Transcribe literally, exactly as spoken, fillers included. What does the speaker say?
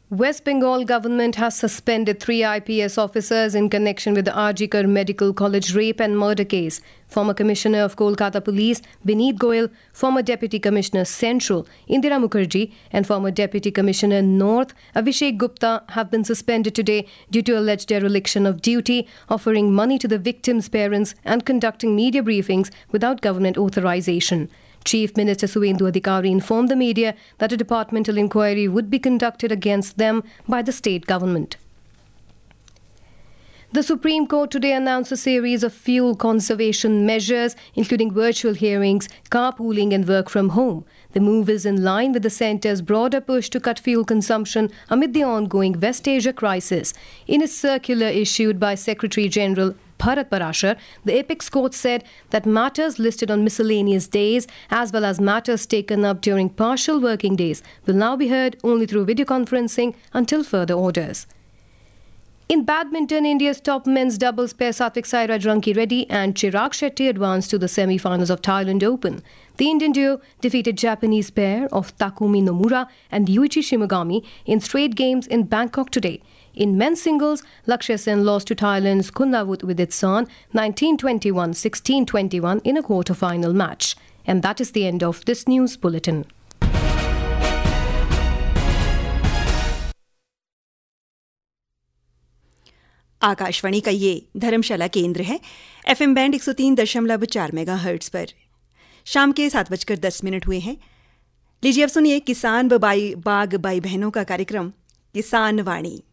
West Bengal government has suspended three I P S officers in connection with the R G Kar Medical College rape and murder case. Former Commissioner of Kolkata Police, Vineet Goyal, former Deputy Commissioner Central, Indira Mukherjee, and former Deputy Commissioner North, Abhishek Gupta, have been suspended today due to alleged dereliction of duty, offering money to the victims' parents and conducting media briefings without government authorization. Chief Minister Suvendu Adhikari informed the media that a departmental inquiry would be conducted against them by the state government. The Supreme Court today announced a series of fuel conservation measures, including virtual hearings, carpooling and work from home. The move is in line with the centre's broader push to cut fuel consumption amid the ongoing West Asia crisis. In a circular issued by Secretary General Bharat Parashar, the Apex Court said that matters listed on miscellaneous days as well as matters taken up during partial working days will now be heard only through video conferencing until further orders. In badminton, India's top men's doubles pair Satvik Sairaj Ranki Reddy and Chirag Shetty advanced to the semi-finals of Thailand Open. The Indian duo defeated Japanese pair of Takumi Nomura and Yuichi Shimogami in straight games in Bangkok today. In men's singles, Lakshya Sen lost to Thailand's Kunnavut Widitsan nineteen twenty-one sixteen twenty-one in a quarter-final match. And that is the end of this news bulletin. Akashvani का ये धर्मशाला केंद्र है। FM band एक सौ तीन दशमलव चार mega hertz पर शाम के सात बजकर दस मिनट हुए हैं। लीजिए अब सुनिए किसान व बाई बाग बाई बहनों का कार्यक्रम किसान वाणी।